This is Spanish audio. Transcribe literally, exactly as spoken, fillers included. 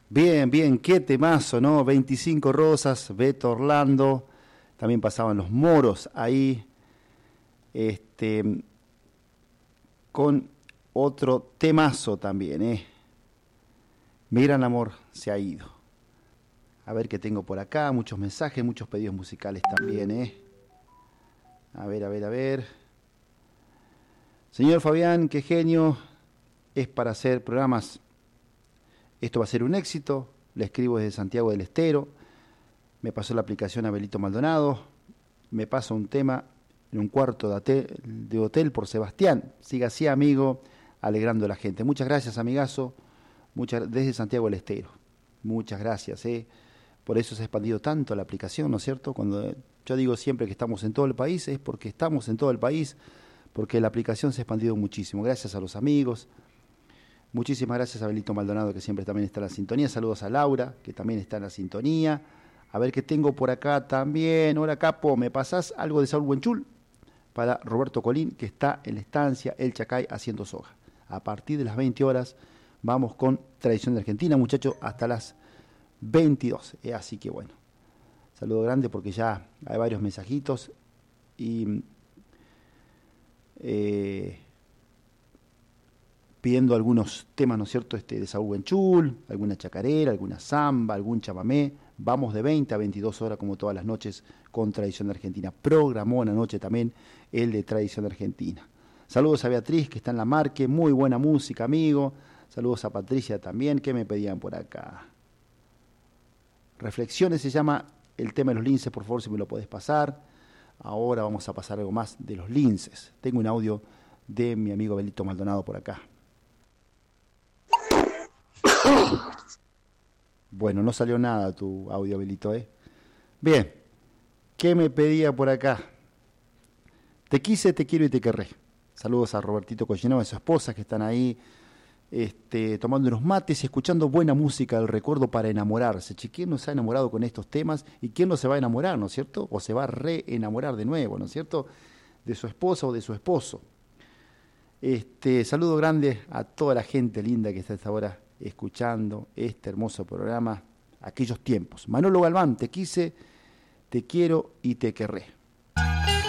Bien, bien, qué temazo, ¿no? veinticinco Rosas, Beto Orlando, también pasaban los Moros ahí, este, con otro temazo también, ¿eh? Mi gran amor se ha ido. A ver qué tengo por acá, muchos mensajes, muchos pedidos musicales también, ¿eh? A ver, a ver, a ver. Señor Fabián, qué genio, es para hacer programas. Esto va a ser un éxito. Le escribo desde Santiago del Estero. Me pasó la aplicación Abelito Maldonado. Me pasa un tema en un cuarto de hotel, de hotel por Sebastián. Siga así, amigo, alegrando a la gente. Muchas gracias, amigazo. Muchas, desde Santiago del Estero. Muchas gracias, ¿eh? Por eso se ha expandido tanto la aplicación, ¿no es cierto? Cuando yo digo siempre que estamos en todo el país, es porque estamos en todo el país, porque la aplicación se ha expandido muchísimo. Gracias a los amigos. Muchísimas gracias a Abelito Maldonado, que siempre también está en la sintonía. Saludos a Laura, que también está en la sintonía. A ver qué tengo por acá también. Hola, Capo, ¿me pasás algo de Saúl Buenchul? Para Roberto Colín, que está en la estancia El Chacay haciendo soja. A partir de las veinte horas vamos con Tradición de Argentina, muchachos, hasta las veintidós. Eh, así que bueno, saludo grande porque ya hay varios mensajitos y... Eh, pidiendo algunos temas, ¿no es cierto?, este, de Saúl Buenchul, alguna chacarera, alguna samba, algún chamamé. Vamos de veinte a veintidós horas, como todas las noches, con Tradición de Argentina. Programó una noche también el de Tradición de Argentina. Saludos a Beatriz, que está en la Marque, muy buena música, amigo. Saludos a Patricia también, que me pedían por acá. Reflexiones se llama el tema de los linces, por favor, si me lo podés pasar. Ahora vamos a pasar algo más de los linces. Tengo un audio de mi amigo Abelito Maldonado por acá. Bueno, no salió nada tu audio, Abelito, ¿eh? Bien, ¿qué me pedía por acá? Te quise, te quiero y te querré. Saludos a Robertito Collinao y a su esposa que están ahí este, tomando unos mates y escuchando buena música del recuerdo para enamorarse. Che, ¿quién no se ha enamorado con estos temas? ¿Y quién no se va a enamorar, no es cierto? O se va a re-enamorar de nuevo, ¿no es cierto? De su esposa o de su esposo. Este, saludo grande a toda la gente linda que está a esta hora escuchando este hermoso programa, aquellos tiempos. Manolo Galván, te quise, te quiero y te querré.